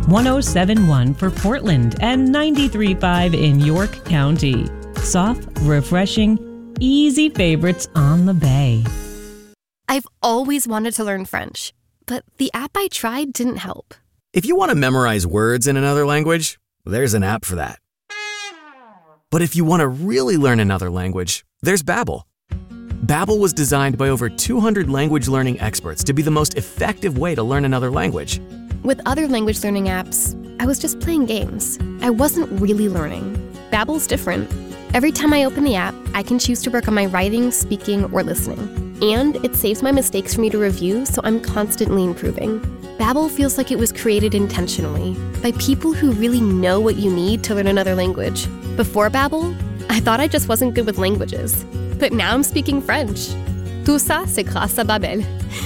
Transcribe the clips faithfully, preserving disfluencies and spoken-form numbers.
one oh seven point one for Portland and ninety-three point five in York County. Soft, refreshing, easy favorites on the Bay. I've always wanted to learn French, but the app I tried didn't help. If you want to memorize words in another language, there's an app for that. But if you want to really learn another language, there's Babbel. Babbel was designed by over two hundred language learning experts to be the most effective way to learn another language. With other language learning apps, I was just playing games. I wasn't really learning. Babbel's different. Every time I open the app, I can choose to work on my writing, speaking, or listening. And it saves my mistakes for me to review, so I'm constantly improving. Babbel feels like it was created intentionally by people who really know what you need to learn another language. Before Babbel, I thought I just wasn't good with languages. But now I'm speaking French. Tout ça, c'est grâce à Babbel.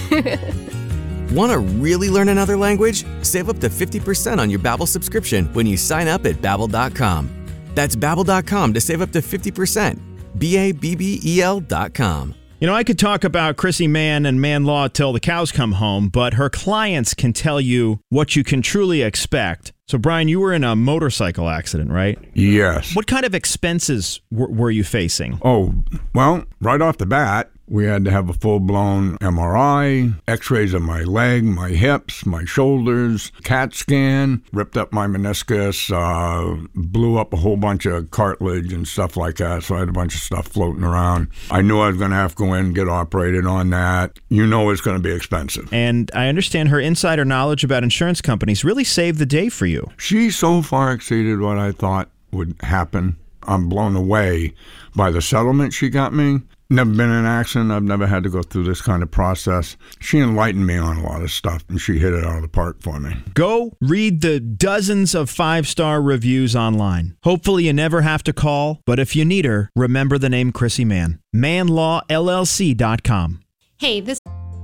Want to really learn another language? Save up to fifty percent on your Babbel subscription when you sign up at babbel dot com. That's babbel dot com to save up to fifty percent. B A B B E L dot com. You know, I could talk about Chrissy Mann and Mann Law till the cows come home, but her clients can tell you what you can truly expect. So, Brian, you were in a motorcycle accident, right? Yes. What kind of expenses w- were you facing? Oh, well, right off the bat, we had to have a full-blown M R I, x-rays of my leg, my hips, my shoulders, CAT scan, ripped up my meniscus, uh, blew up a whole bunch of cartilage and stuff like that, so I had a bunch of stuff floating around. I knew I was going to have to go in and get operated on that. You know it's going to be expensive. And I understand her insider knowledge about insurance companies really saved the day for you. She so far exceeded what I thought would happen. I'm blown away by the settlement she got me. Never been in an accident. I've never had to go through this kind of process. She enlightened me on a lot of stuff, and she hit it out of the park for me. Go read the dozens of five-star reviews online. Hopefully you never have to call, but if you need her, remember the name Chrissy Mann. mann law L L C dot com. Hey, this...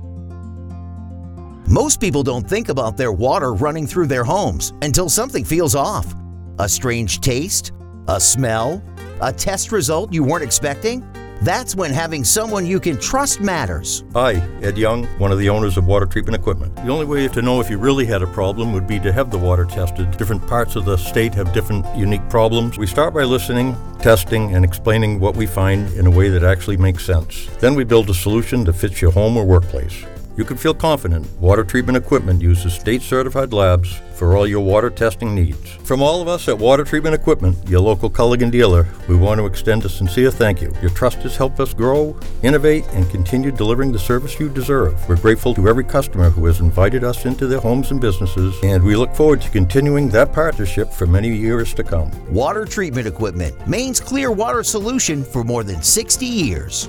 Most people don't think about their water running through their homes until something feels off. A strange taste? A smell? A test result you weren't expecting? That's when having someone you can trust matters. Hi, Ed Young, one of the owners of Water Treatment Equipment. The only way to know if you really had a problem would be to have the water tested. Different parts of the state have different unique problems. We start by listening, testing, and explaining what we find in a way that actually makes sense. Then we build a solution that fits your home or workplace. You can feel confident Water Treatment Equipment uses state-certified labs for all your water testing needs. From all of us at Water Treatment Equipment, your local Culligan dealer, we want to extend a sincere thank you. Your trust has helped us grow, innovate, and continue delivering the service you deserve. We're grateful to every customer who has invited us into their homes and businesses, and we look forward to continuing that partnership for many years to come. Water Treatment Equipment, Maine's clear water solution for more than sixty years.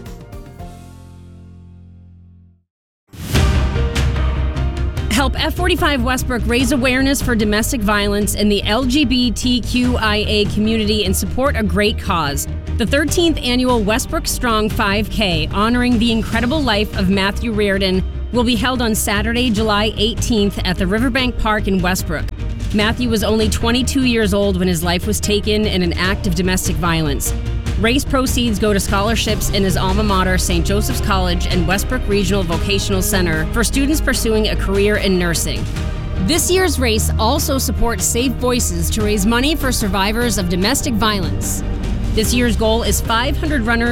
Help F forty-five Westbrook raise awareness for domestic violence in the L G B T Q I A community and support a great cause. The thirteenth annual Westbrook Strong five K, honoring the incredible life of Matthew Reardon, will be held on Saturday, July eighteenth at the Riverbank Park in Westbrook. Matthew was only twenty-two years old when his life was taken in an act of domestic violence. Race proceeds go to scholarships in his alma mater, Saint Joseph's College and Westbrook Regional Vocational Center for students pursuing a career in nursing. This year's race also supports Safe Voices to raise money for survivors of domestic violence. This year's goal is five hundred runners